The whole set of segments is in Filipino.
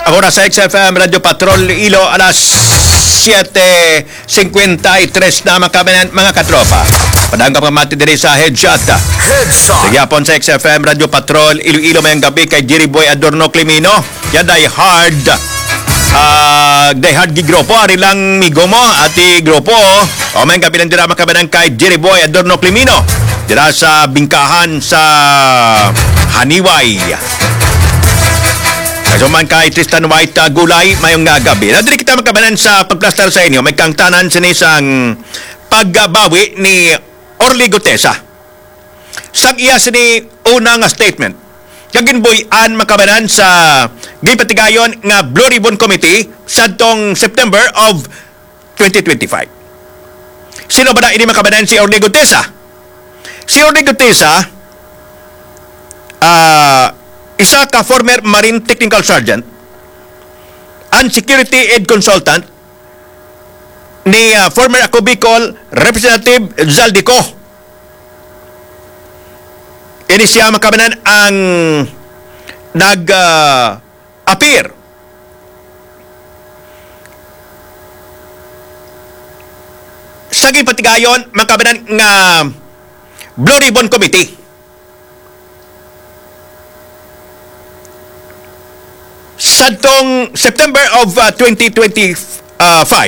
Ako na sa XFM Radio Patrol Ilo, alas 7:53 na mga katropa. Padang kapamati din sa headshot. Nagyapon sa XFM Radio Patrol Iloilo mayang gabi kay Jerry Boy Adorno Climino. Yan die hard gigrupo. Ari lang migomo ati grupo. O mayang gabi lang dira makabanang kay Jerry Boy Adorno Climino. Dira sa bingkahan sa Haniway. Kasuman kay Tristan White Gulay mayong gabi. Nadiri kita magkabanan sa pagplastar sa inyo. May kangtanan sa isang pagbawi ni Orly Gutesa. Sang iya sini unang statement. Kaginboyan makabanan sa gipatigayon nga Blue Ribbon Committee sa tong September of 2025. Sino ba na ini makabanan si Orly Gutesa? Si Orly Gutesa isa ka former Marine Technical Sergeant and Security Aid Consultant ni former Ako Bicol Representative Zaldico. Ini siya makabanan ang nag-appear sa gipatigayon makabanan nga Blue Ribbon Committee. Sa tong September of 2025,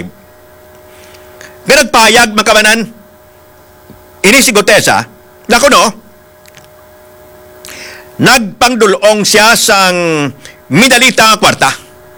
nagpahayag makabanan ini si Gutesa na kuno nagpangdulong siya sang Minalita nga kwarta.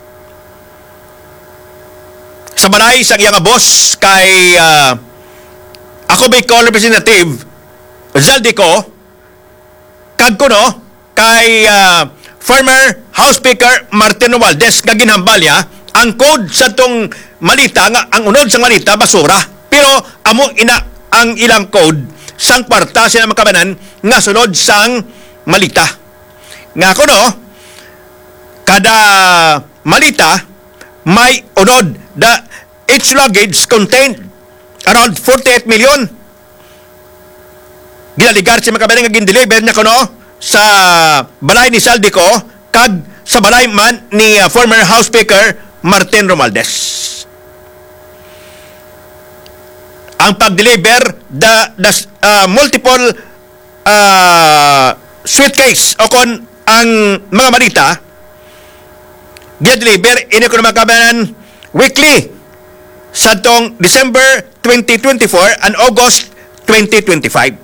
Sa balay sang iyang boss kay Ako Bicol Representative Zaldico kag kuno kay former House Speaker Martin Romualdez nga ginhambal niya ang code sa tong malita nga ang unod sang malita basura pero amo ina ang ilang code sang kwarta sila makabanan nga sunod sang malita nga kuno kada malita may unod each luggage contained around 48 million ginaligar si makabanan nga gindeliver niya kuno sa balay ni Zaldico kag sa balay man ni former House Speaker Martin Romualdez. Ang pag-deliver multiple suitcase o kon ang mga malita gi-deliver ini ko makabanan weekly sa tong December 2024 and August 2025.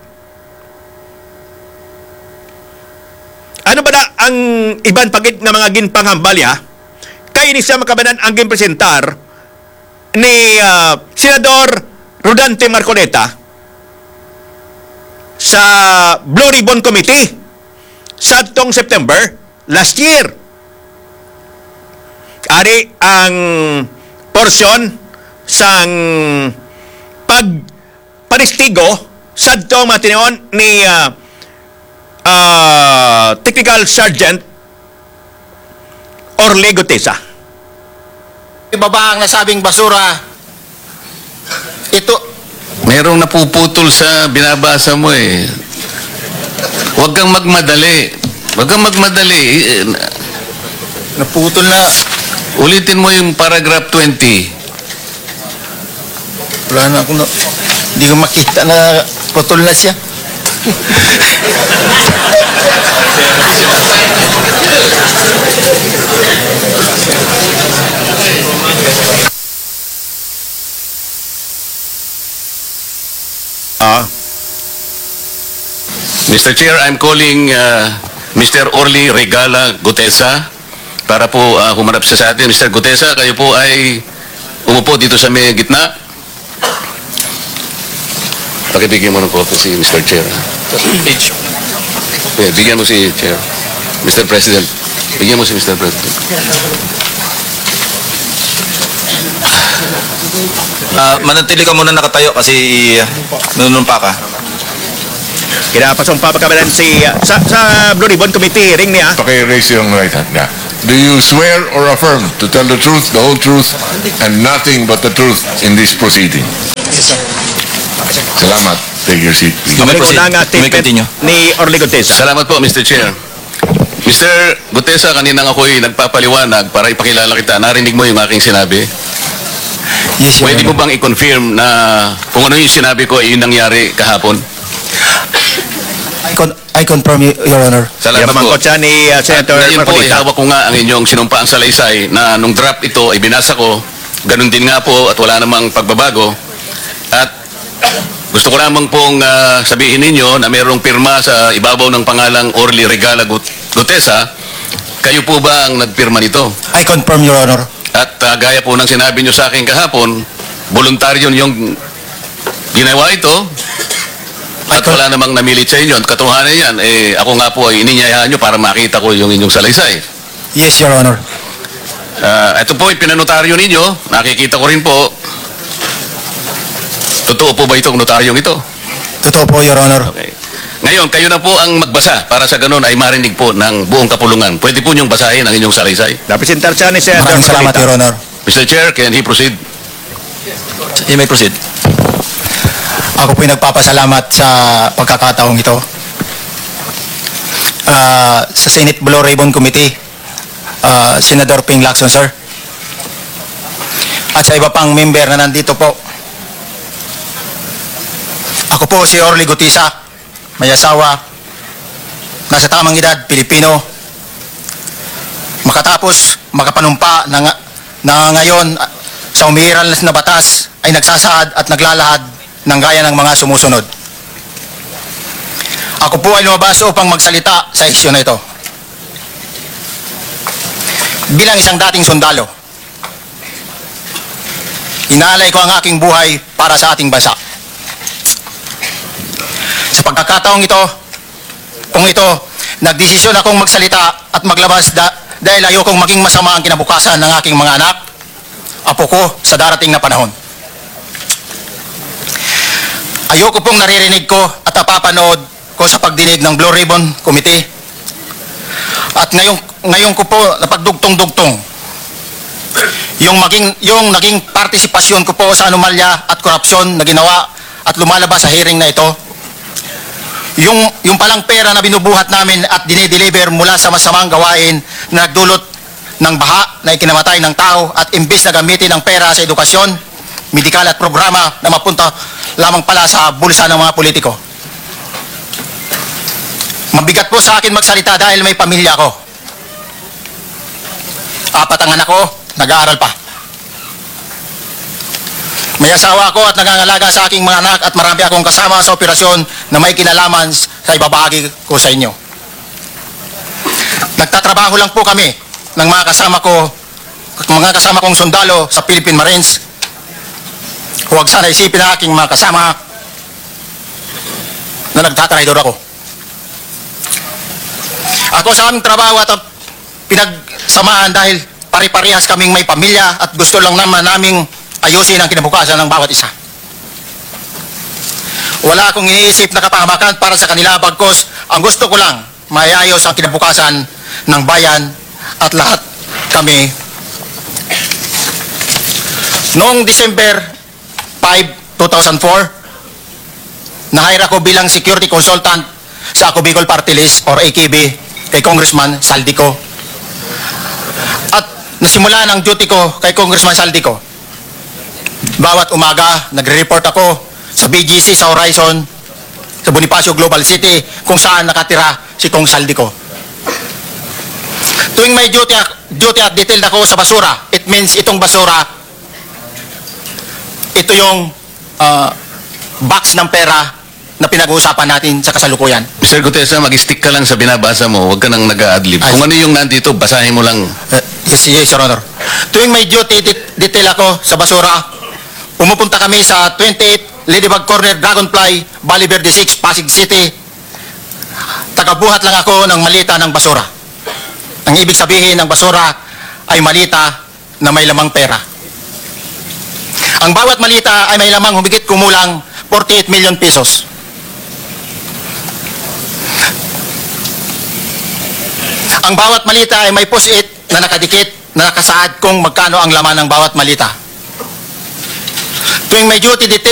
Ano ba na ang iban pagit nga mga ginpanghambalya? Kay ni siya makabanan ang ginpresentar ni Senador Rodante Marcoleta sa Blue Ribbon Committee sa tong September last year. Ari ang porsyon sang pagpanistigo sa tong matinoon ni Technical Sergeant Orly Gutesa. Ibaba ang nasabing basura. Ito. Merong napuputol sa binabasa mo eh. Huwag kang magmadali. Huwag kang magmadali. Naputol na. Ulitin mo yung paragraph 20. Wala na akong hindi ko makita na putol na siya. Mr. Chair, I'm calling Mr. Orly Regala Gutesa para po humarap sa atin. Mr. Gutesa, kayo po ay umupo dito sa may gitna. Pakibigyan mo ng copy si Mr. Chair. Yeah, bigyan mo si Chair. Mr. President. Bigyan mo si Mr. President. Manatili ka muna nakatayo kasi nunumpa ka. Kinapasong papakabalan si sa Blue Ribbon Committee hearing niya. Okay, raise your right hand. Yeah. Do you swear or affirm to tell the truth, the whole truth, and nothing but the truth in this proceeding? Salamat. Take your seat, please. May Unang continue. statement ni Orly Gutesa. Salamat po, Mr. Chair. Mr. Gutesa, kanina ako'y nagpapaliwanag para ipakilala kita. Narinig mo yung aking sinabi? Yes, Your Pwede mo Honor. bang i-confirm na kung ano yung sinabi ko ay yun nangyari kahapon? I confirm, Your Honor. Salamat po. Pamangkot siya ni Senator Ngayon po, Marcolita. ihawak ko nga ang inyong sinumpaang salaysay na nung draft ito ay binasa ko. Ganun din nga po at wala namang pagbabago. At gusto ko lamang pong sabihin ninyo na mayroong pirma sa ibabaw ng pangalang Orly Regala Gutesa. Kayo po ba ang nagpirma nito? I confirm, Your Honor. At gaya po ng sinabi nyo sa akin kahapon, voluntaryo yung ginawa ito. At wala namang namilit sa inyo. At katuhanan yan, ako nga po ay ininyayahan nyo para makita ko yung inyong salaysay. Yes, Your Honor. Ito po ay pinanotaryo ninyo. Nakikita ko rin po. Totoo po ba itong notaryong ito? Totoo po, Your Honor. Okay. Ngayon, kayo na po ang magbasa para sa ganun ay marinig po ng buong kapulungan. Pwede po niyong basahin ang inyong salaysay. Napresentar siya ni Senator Maraming salamat, Marcolita. Your Honor. Mr. Chair, can he proceed? You may proceed. Ako po'y nagpapasalamat sa pagkakataong ito. Sa Senate Blue Ribbon Committee, Senador Ping Lacson, sir. At sa iba pang member na nandito po. Ako po si Orly Gutesa, may asawa, nasa tamang edad, Pilipino. Makatapos, makapanumpa na ngayon sa umiiral na batas ay nagsasaad at naglalahad ng gaya ng mga sumusunod. Ako po ay lumabas upang magsalita sa isyu na ito. Bilang isang dating sundalo, inaalay ko ang aking buhay para sa ating bansa. Sa pagkakataong ito, nagdesisyon akong magsalita at maglabas dahil ayokong maging masama ang kinabukasan ng aking mga anak, apo ko sa darating na panahon. Ayoko pong naririnig ko at napapanood ko sa pagdinig ng Blue Ribbon Committee. At ngayon ko po napagdugtong-dugtong yung naging partisipasyon ko po sa anomalya at korupsyon na ginawa at lumalabas sa hearing na ito. Yung palang pera na binubuhat namin at dinideliver mula sa masamang gawain na nagdulot ng baha na ikinamatay ng tao at imbis na gamitin ang pera sa edukasyon, medikal at programa na mapunta lamang pala sa bulsa ng mga politiko. Mabigat po sa akin magsalita dahil may pamilya ko. 4 ang anak ko, nag-aaral pa. May asawa ako at nangangalaga sa aking mga anak at marami akong kasama sa operasyon na may kinalaman sa ibabahagi ko sa inyo. Nagtatrabaho lang po kami ng mga kasama kong sundalo sa Philippine Marines. Huwag sana isipin na aking mga kasama na nagtatraidor ako. Ako sa aming trabaho at pinagsamahan dahil pare-parehas kaming may pamilya at gusto lang naman naming ayusin ang kinabukasan ng bawat isa. Wala akong iniisip na kapahamakan para sa kanila bagkos ang gusto ko lang maayos ang kinabukasan ng bayan at lahat kami. Noong December 5, 2004, na-hire ako bilang security consultant sa Ako Bicol Party List or AKB kay Congressman Saldico. At nasimula ng duty ko kay Congressman Saldico. Bawat umaga, nagre-report ako sa BGC sa Horizon, sa Bonifacio Global City, kung saan nakatira si Kong Saldico. Tuwing may duty at detailed ako sa basura, it means itong basura, ito yung box ng pera na pinag-uusapan natin sa kasalukuyan. Mr. Gutesa, mag-stick ka lang sa binabasa mo. Huwag ka nang nag-a-adlib. Kung ano yung nandito, basahin mo lang. Yes, Your Honor. Tuwing may duty detail ako sa basura, pumupunta kami sa 28 Ladybug Corner, Dragonfly, Valle Verde 6, Pasig City. Tagabuhat lang ako ng malita ng basura. Ang ibig sabihin ng basura ay malita na may lamang pera. Ang bawat malita ay may lamang humigit kumulang 48 million pesos. Ang bawat malita ay may post-it na nakadikit na nakasaad kung magkano ang laman ng bawat malita. Tuwing may duty detail